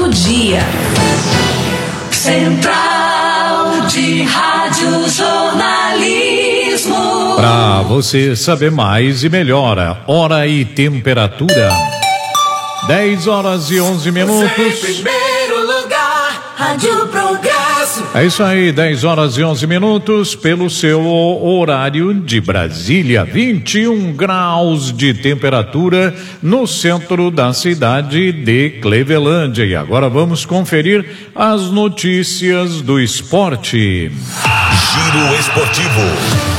do dia. Central de Rádio Jornalismo. Para você saber mais e melhor, hora e temperatura. 10h11. Em primeiro lugar, Rádio Progresso. É isso aí, 10h11 pelo seu horário de Brasília. 21 graus de temperatura no centro da cidade de Clevelândia. E agora vamos conferir as notícias do esporte. Giro esportivo.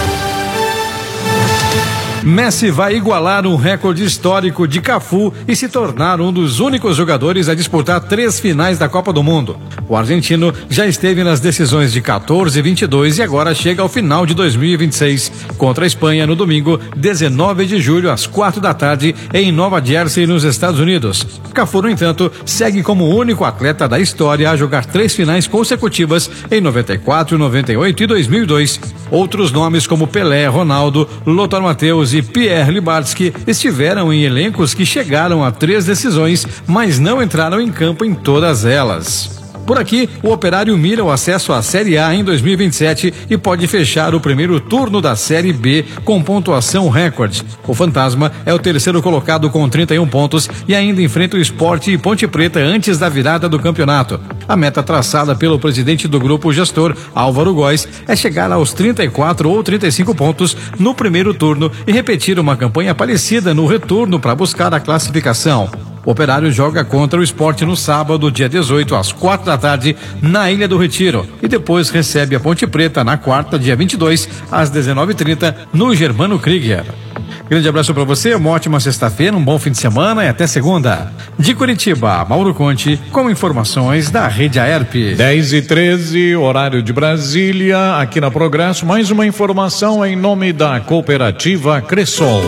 Messi vai igualar um recorde histórico de Cafu e se tornar um dos únicos jogadores a disputar 3 finais da Copa do Mundo. O argentino já esteve nas decisões de 14 e 22 e agora chega ao final de 2026 contra a Espanha no domingo 19 de julho às 4h em Nova Jersey, nos Estados Unidos. Cafu, no entanto, segue como o único atleta da história a jogar 3 finais consecutivas em 94, 98 e 2002. Outros nomes como Pelé, Ronaldo, Lothar Matthäus e Pierre Libarski estiveram em elencos que chegaram a 3 decisões, mas não entraram em campo em todas elas. Por aqui, o Operário mira o acesso à Série A em 2027 e pode fechar o primeiro turno da Série B com pontuação recorde. O Fantasma é o terceiro colocado com 31 pontos e ainda enfrenta o Sport e Ponte Preta antes da virada do campeonato. A meta traçada pelo presidente do grupo gestor, Álvaro Góes, é chegar aos 34 ou 35 pontos no primeiro turno e repetir uma campanha parecida no retorno para buscar a classificação. O Operário joga contra o Sport no sábado, dia 18, às 4h, na Ilha do Retiro, e depois recebe a Ponte Preta na quarta, dia 22, às 19h30, no Germano Krieger. Grande abraço para você, uma ótima sexta-feira, um bom fim de semana e até segunda. De Curitiba, Mauro Conte, com informações da Rede Aerp. 10h13, horário de Brasília, aqui na Progresso, mais uma informação em nome da cooperativa Cressol.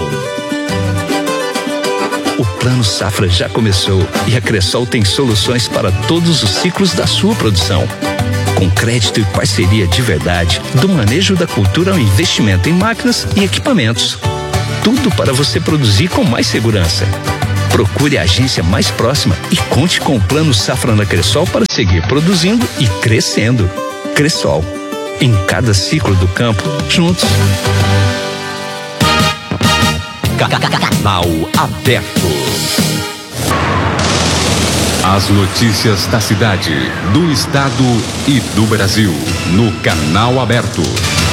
O Plano Safra já começou e a Cressol tem soluções para todos os ciclos da sua produção. Com crédito e parceria de verdade, do manejo da cultura ao investimento em máquinas e equipamentos. Tudo para você produzir com mais segurança. Procure a agência mais próxima e conte com o Plano Safra da Cressol para seguir produzindo e crescendo. Cressol, em cada ciclo do campo, juntos. Canal aberto. As notícias da cidade, do estado e do Brasil, no Canal Aberto.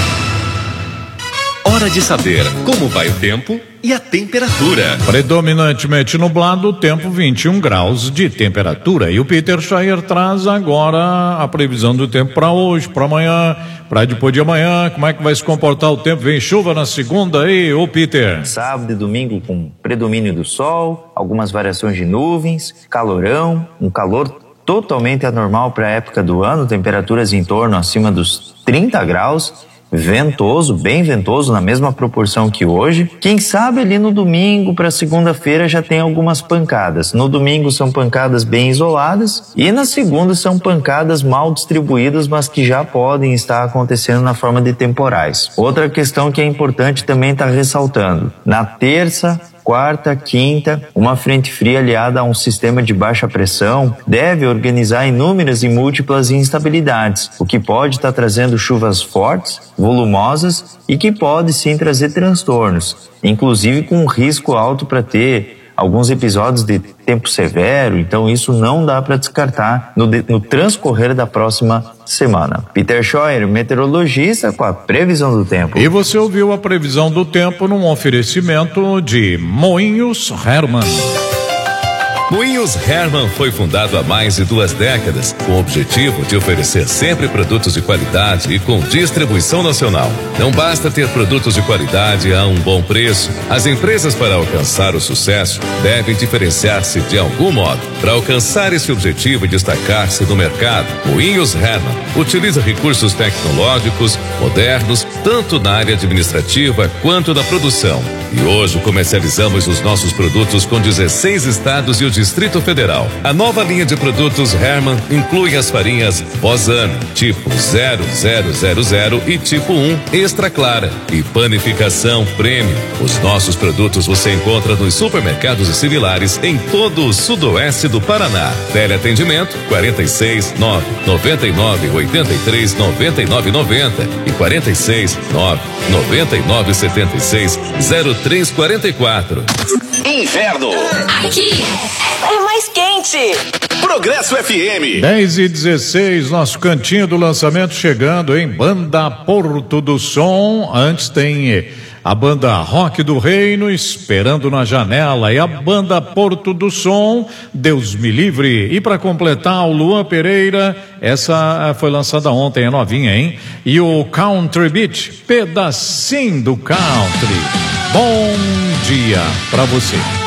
Hora de saber como vai o tempo e a temperatura. Predominantemente nublado, tempo 21 graus de temperatura. E o Peter Schreier traz agora a previsão do tempo para hoje, para amanhã, para depois de amanhã. Como é que vai se comportar o tempo? Vem chuva na segunda aí, ô Peter? Sábado e domingo com predomínio do sol, algumas variações de nuvens, calorão, um calor totalmente anormal para a época do ano, temperaturas em torno acima dos 30 graus. Ventoso, bem ventoso, na mesma proporção que hoje. Quem sabe ali no domingo para segunda-feira já tem algumas pancadas. No domingo são pancadas bem isoladas e na segunda são pancadas mal distribuídas, mas que já podem estar acontecendo na forma de temporais. Outra questão que é importante também está ressaltando: na terça, quarta, quinta, uma frente fria aliada a um sistema de baixa pressão deve organizar inúmeras e múltiplas instabilidades, o que pode estar trazendo chuvas fortes, volumosas e que pode sim trazer transtornos, inclusive com um risco alto para ter alguns episódios de tempo severo. Então isso não dá para descartar no transcorrer da próxima semana. Peter Schreier, meteorologista, com a previsão do tempo. E você ouviu a previsão do tempo num oferecimento de Moinhos Hermann. Moinhos Hermann foi fundado há mais de 2 décadas, com o objetivo de oferecer sempre produtos de qualidade e com distribuição nacional. Não basta ter produtos de qualidade a um bom preço. As empresas, para alcançar o sucesso, devem diferenciar-se de algum modo. Para alcançar esse objetivo e destacar-se no mercado, Moinhos Hermann utiliza recursos tecnológicos modernos, tanto na área administrativa quanto na produção. E hoje comercializamos os nossos produtos com 16 estados e o Distrito Federal. A nova linha de produtos Hermann inclui as farinhas Bozano, tipo 0000 e tipo 1 Extra Clara e panificação Premium. Os nossos produtos você encontra nos supermercados e similares em todo o sudoeste do Paraná. Teleatendimento 46 9 99 83 99 90 e 46 9 99 76 03 44. Inverno. Aqui é mais quente. Progresso FM. 10h16, nosso cantinho do lançamento chegando em Banda Porto do Som. Antes tem a banda Rock do Reino, Esperando na Janela, e a banda Porto do Som, Deus Me Livre. E para completar, o Luan Pereira, essa foi lançada ontem, é novinha, hein? E o Country Beat, Pedacinho do Country. Bom dia para você.